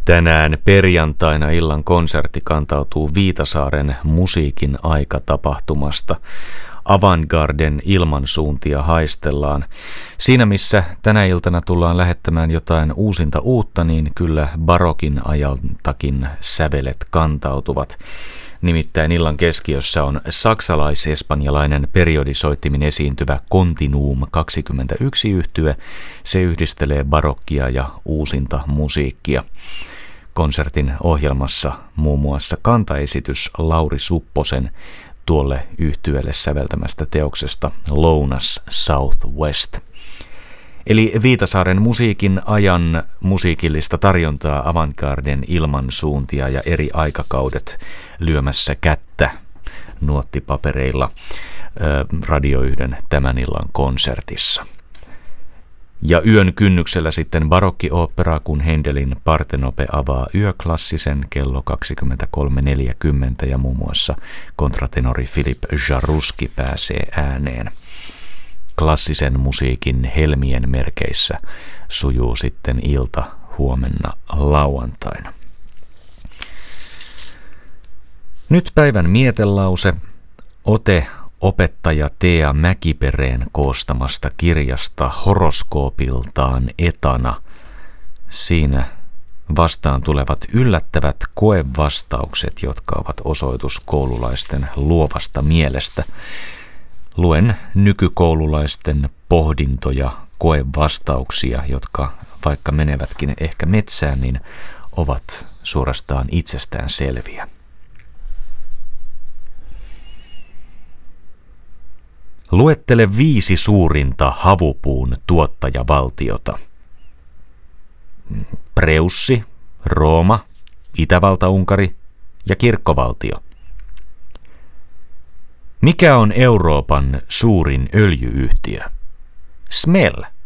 Tänään perjantaina illan konsertti kantautuu Viitasaaren musiikin aikatapahtumasta. Avantgarden ilmansuuntia haistellaan. Siinä missä tänä iltana tullaan lähettämään jotain uusinta uutta, niin kyllä barokin ajaltakin sävelet kantautuvat. Nimittäin illan keskiössä on saksalais-espanjalainen periodisoittimin esiintyvä Continuum 21 -yhtye. Se yhdistelee barokkia ja uusinta musiikkia. Konsertin ohjelmassa muun muassa kantaesitys Lauri Supposen tuolle yhtyeelle säveltämästä teoksesta Lounas Southwest. Eli Viitasaaren musiikin ajan musiikillista tarjontaa, Avantgarden ilmansuuntia ja eri aikakaudet lyömässä kättä nuottipapereilla Radio 1 tämän illan konsertissa. Ja yön kynnyksellä sitten barokkioopperaa, kun Händelin Partenope avaa yöklassisen kello 23.40 ja muun muassa kontratenori Filip Jaruski pääsee ääneen. Klassisen musiikin helmien merkeissä sujuu sitten ilta huomenna lauantaina. Nyt päivän mietelause, ote opettaja Tea Mäkipereen koostamasta kirjasta Horoskoopiltaan etana. Siinä vastaan tulevat yllättävät koevastaukset, jotka ovat osoitus koululaisten luovasta mielestä. Luen nykykoululaisten pohdintoja, koevastauksia, jotka vaikka menevätkin ehkä metsään, niin ovat suorastaan itsestään selviä. Luettele 5 suurinta havupuun tuottajavaltiota. Preussi, Rooma, Itävalta-Unkari ja kirkkovaltio. Mikä on Euroopan suurin öljy-yhtiö? Smell.